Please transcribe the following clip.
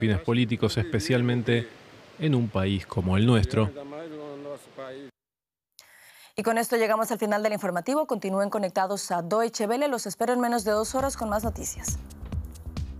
fines políticos, especialmente en un país como el nuestro. Y con esto llegamos al final del informativo. Continúen conectados a Deutsche Welle. Los espero en menos de 2 horas con más noticias.